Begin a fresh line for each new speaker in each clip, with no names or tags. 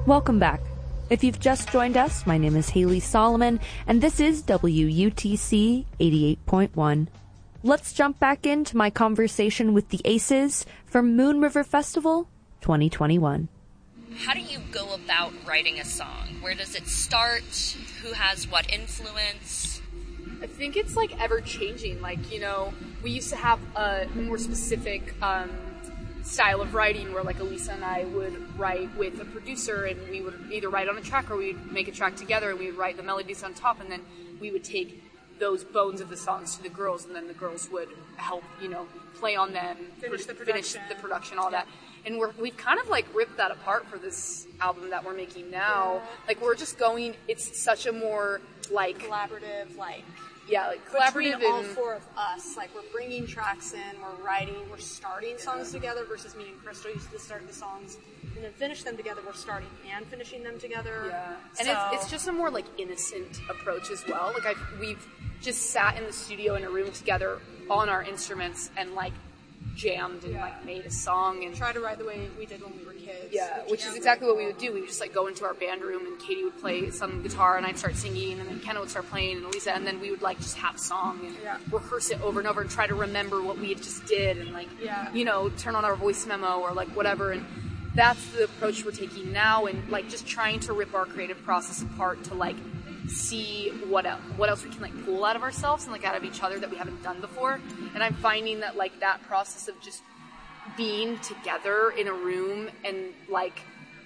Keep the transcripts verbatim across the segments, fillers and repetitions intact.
Welcome back. If you've just joined us, my name is Haley Solomon, and this is W U T C eighty-eight point one. Let's jump back into my conversation with the Aces from Moon River Festival twenty twenty-one.
How do you go about writing a song? Where does it start? Who has what influence?
I think it's like ever changing. Like, you know, we used to have a more specific um, style of writing where like Elisa and I would write with a producer, and we would either write on a track or we'd make a track together, and we would write the melodies on top, and then we would take those bones of the songs to the girls, and then the girls would help, you know, play on them,
finish
pr-
the production,
finish the production all yeah. that. And we're, we've kind of like ripped that apart for this album that we're making now. Yeah. Like we're just going, it's such a more like
collaborative, like
yeah, like collaborative.
Between all four of us, like we're bringing tracks in, we're writing, we're starting songs yeah. together. Versus me and Crystal used to start the songs and then finish them together. We're starting and finishing them together.
Yeah, and
so.
it's, it's just a more like innocent approach as well. Like I've we've just sat in the studio in a room together on our instruments and like jammed and yeah. like made a song and
try to write the way we did when we were kids.
Yeah, which, which is exactly what we would do. We would just like go into our band room and Katie would play some guitar and I'd start singing, and then Kenna would start playing and Elisa, and then we would like just have a song and
yeah.
rehearse it over and over and try to remember what we had just did and like
yeah.
you know, turn on our voice memo or like whatever. And that's the approach we're taking now, and like just trying to rip our creative process apart to like see what else, what else we can like pull out of ourselves and like out of each other that we haven't done before. And I'm finding that like that process of just being together in a room and like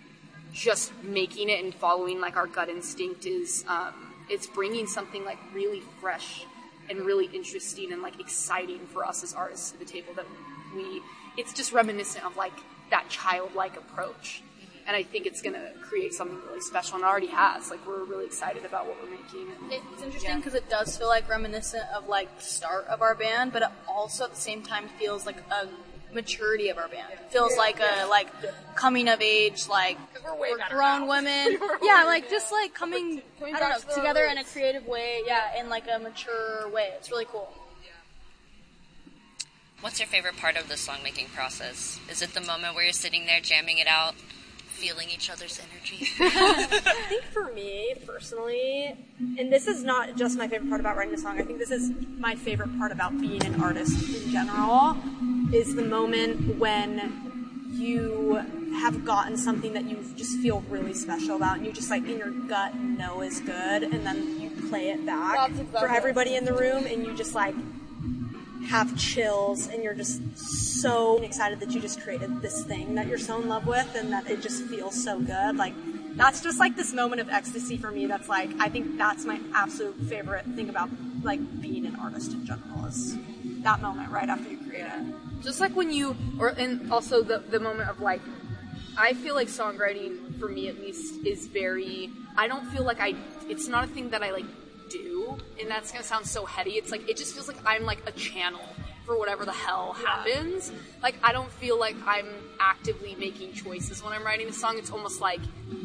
just making it and following like our gut instinct is um, it's bringing something like really fresh and really interesting and like exciting for us as artists to the table that we it's just reminiscent of like that childlike approach. And I think it's going to create something really special, and it already has. Like, we're really excited about what we're making. And,
it's interesting because yeah. it does feel like reminiscent of, like, the start of our band, but it also at the same time feels like a maturity of our band. It feels yeah. like a, like, coming of age, like,
we're, way
we're grown women. yeah, like, just, like, coming, I don't know, together in a creative way, yeah, in, like, a mature way. It's really cool.
What's your favorite part of the song-making process? Is it the moment where you're sitting there jamming it out, feeling each other's energy?
I think for me, personally, and this is not just my favorite part about writing a song, I think this is my favorite part about being an artist in general, is the moment when you have gotten something that you just feel really special about, and you just like in your gut know is good, and then you play it back exactly for everybody in the room, and you just like have chills, and you're just so excited that you just created this thing that you're so in love with, and that it just feels so good. Like, that's just like this moment of ecstasy for me. That's like, I think that's my absolute favorite thing about like being an artist in general, is that moment right after you create it.
Just like when you, or and also the the moment of like, I feel like songwriting for me at least is very, I don't feel like I, it's not a thing that I like do, and that's gonna sound so heady. It's like, it just feels like I'm like a channel for whatever the hell happens. Like, I don't feel like I'm actively making choices when I'm writing a song. It's almost like,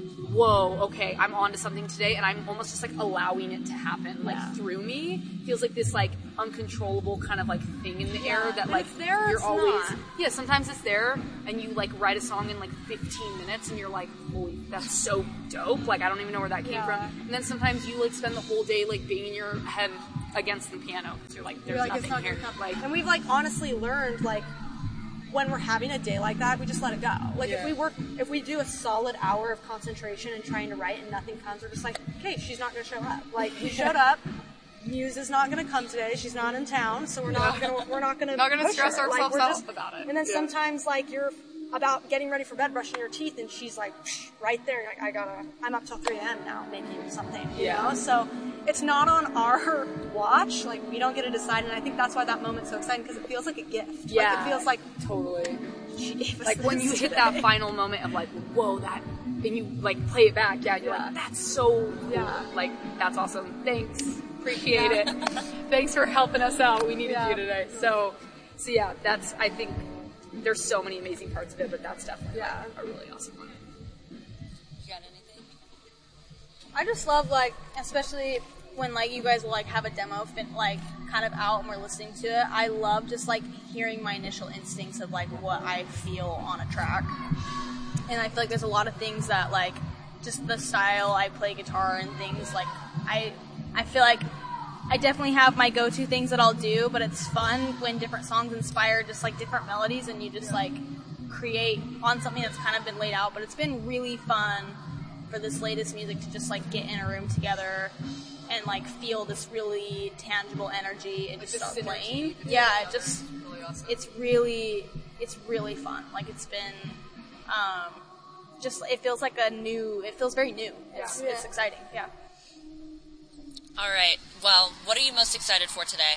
whoa, okay, I'm onto something today, and I'm almost just like allowing it to happen, like yeah. through me. Feels like this like uncontrollable kind of like thing in the
yeah.
air that
and
like
it's there,
you're
it's
always
not.
yeah. Sometimes it's there, and you like write a song in like fifteen minutes, and you're like, holy, that's so dope. Like, I don't even know where that came
yeah.
from. And then sometimes you like spend the whole day like banging your head against the piano because you're like, there's
you're like,
nothing
it's not
here.
Come.
Like,
and we've like honestly learned like, when we're having a day like that, we just let it go. Like
yeah.
if we work, if we do a solid hour of concentration and trying to write and nothing comes, we're just like, okay, she's not going to show up. Like, we showed up. Muse is not going to come today. She's not in town, so we're not going to we're not going to
not going to stress
her.
ourselves
like,
out
just,
about it.
And then
yeah.
sometimes like you're about getting ready for bed, brushing your teeth, and she's like right there. Like, I gotta. I'm up till three a.m. now making something. You
yeah.
know, so it's not on our watch. Like, we don't get to decide, and I think that's why that moment's so exciting, because it feels like a gift.
Yeah.
Like, it feels like
totally.
She gave us
like when you
today.
hit that final moment of like, whoa, that, and you like play it back, yeah, you're
yeah.
like, that's so cool.
Yeah.
Like, that's awesome. Thanks. Appreciate
yeah.
it. Thanks for helping us out. We needed
yeah.
you today. So, so yeah, that's, I think there's so many amazing parts of it, but that's definitely
yeah.
like, a really awesome one.
You got anything?
I just love, like, especially when, like, you guys will, like, have a demo, fin- like, kind of out and we're listening to it. I love just, like, hearing my initial instincts of, like, what I feel on a track. And I feel like there's a lot of things that, like, just the style I play guitar and things. Like I, I feel like I definitely have my go-to things that I'll do, but it's fun when different songs inspire just like different melodies and you just like create on something that's kind of been laid out. But it's been really fun for this latest music to just like get in a room together and like feel this really tangible energy and just start playing. Yeah, it just it's really it's really fun. Like it's been um, just it feels like a new. It feels very new. It's
Yeah.
it's exciting. Yeah.
All right. Well, what are you most excited for today?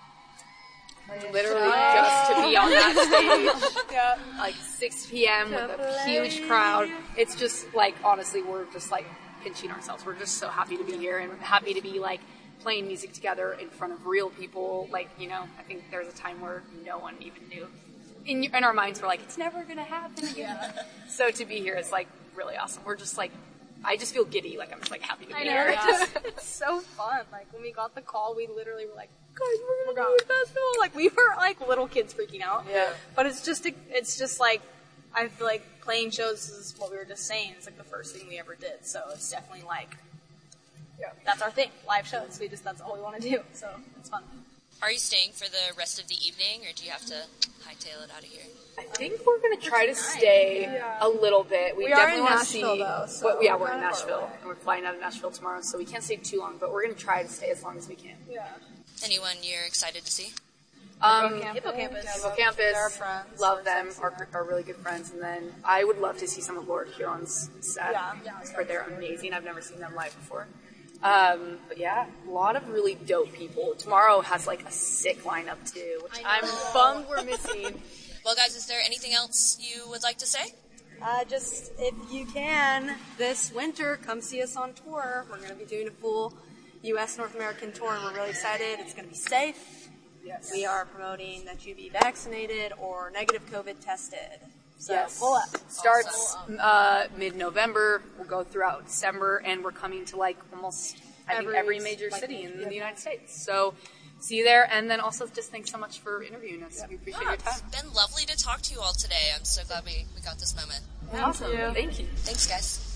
Literally just to be on that stage. Yeah. Like six p.m. with a huge crowd. It's just like, honestly, we're just like pinching ourselves. We're just so happy to be here and happy to be like playing music together in front of real people. Like, you know, I think there was a time where no one even knew. In, in our minds, we're like, it's never going to happen again. So to be here is like really awesome. We're just like, I just feel giddy. Like I'm just like happy to be
I know.
here.
It's, just, it's so fun. Like when we got the call, we literally were like, "Guys, we're gonna go to the festival!" Like we were like little kids freaking out.
Yeah.
But it's just, it's just like, I feel like playing shows is what we were just saying. It's like the first thing we ever did. So it's definitely like,
Yeah.
that's our thing. Live shows. We just that's all we want to do. So it's fun.
Are you staying for the rest of the evening, or do you have to hightail it out of here?
I think we're gonna try to stay
Yeah.
a little bit. We,
We are
definitely
in
want to
Nashville,
see.
though, so
what, yeah,
we're
we're in
kinda far
Nashville,
away.
and we're flying out of Nashville tomorrow, so we can't stay too long. But we're gonna try to stay as long as we can.
Yeah.
Anyone you're excited to see?
Um,
Hippocampus.
Hippocampus,
They're friends.
love
So
them.
excited to
Are, are really good friends. And then I would love to see some of Lord Huron's set.
Yeah, yeah,
For they're amazing. I've never seen them live before. Um, but yeah, a lot of really dope people. Tomorrow has like a sick lineup too, which
I
I'm
know.
bummed we're missing.
Well, guys, is there anything else you would like to say?
Uh, just, if you can, this winter, come see us on tour. We're going to be doing a full U S North American tour, and we're really excited. It's going to be safe.
Yes.
We are promoting that you be vaccinated or negative COVID tested. So
Yes.
pull up.
Starts uh, mid-November. We'll go throughout December, and we're coming to like almost I think
Every-
every major
like,
city in
yeah.
the United States. So see you there, and then also just thanks so much for interviewing us. We appreciate
Yeah,
your time.
it's been lovely to talk to you all today. I'm so glad we, we got this moment.
Awesome. Thank you.
Thanks, guys.